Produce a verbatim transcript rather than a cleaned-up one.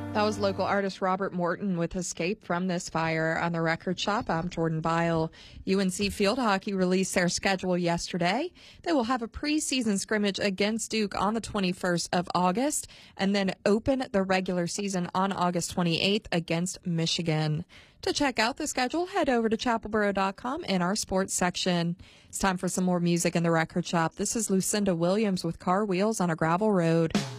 That was local artist Robert Morton with Escape from This Fire on the Record Shop. I'm Jordan Bile. U N C Field Hockey released their schedule yesterday. They will have a preseason scrimmage against Duke on the twenty-first of August and then open the regular season on August twenty-eighth against Michigan. To check out the schedule, head over to chapel boro dot com in our sports section. It's time for some more music in the Record Shop. This is Lucinda Williams with Car Wheels on a Gravel Road.